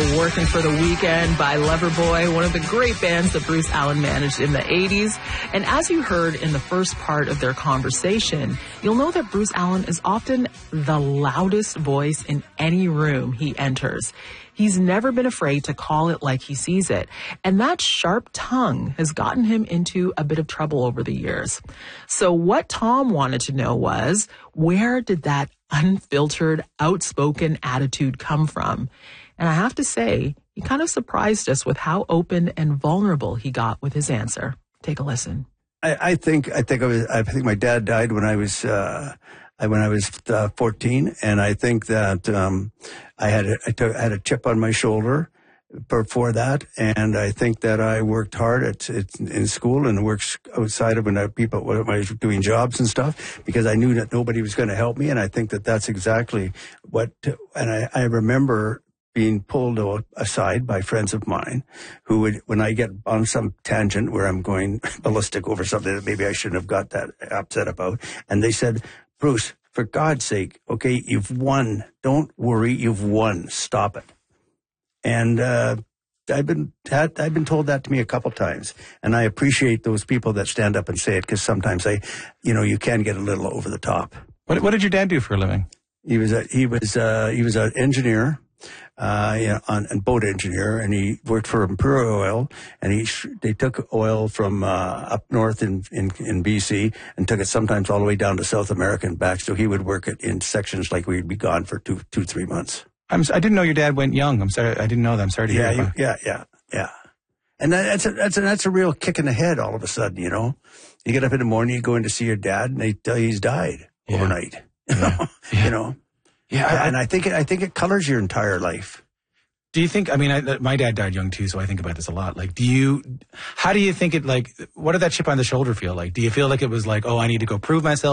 Working for the Weekend by Loverboy, one of the great bands that Bruce Allen managed in the 80s. And as you heard in the first part of their conversation, you'll know that Bruce Allen is often the loudest voice in any room he enters. He's never been afraid to call it like he sees it. And that sharp tongue has gotten him into a bit of trouble over the years. So what Tom wanted to know was, where did that unfiltered, outspoken attitude come from? And I have to say, he kind of surprised us with how open and vulnerable he got with his answer. Take a listen. I think my dad died when I was 14, and I think that I had a chip on my shoulder for that, and I think that I worked hard in school and worked outside of when I was doing jobs and stuff, because I knew that nobody was going to help me, and I think that that's exactly what. And I remember being pulled aside by friends of mine who would, when I get on some tangent where I'm going ballistic over something that maybe I shouldn't have got that upset about, and they said, "Bruce, for God's sake, okay, you've won. Don't worry, you've won. Stop it." And I've been told that to me a couple times, and I appreciate those people that stand up and say it, because sometimes you can get a little over the top. What did your dad do for a living? He was an engineer, a boat engineer, and he worked for Imperial Oil, and they took oil from up north in BC and took it sometimes all the way down to South America and back. So he would work it in sections, like we'd be gone for 3 months. I didn't know your dad went young. I'm sorry. I didn't know that. I'm sorry to hear that. Yeah. And that's a real kick in the head all of a sudden, you know. You get up in the morning, you go in to see your dad, and they tell you he's died overnight. Yeah. You know. Yeah, and I think it colors your entire life. Do you think, my dad died young too, so I think about this a lot. Like, how do you think it, like, what did that chip on the shoulder feel like? Do you feel like it was like, oh, I need to go prove myself?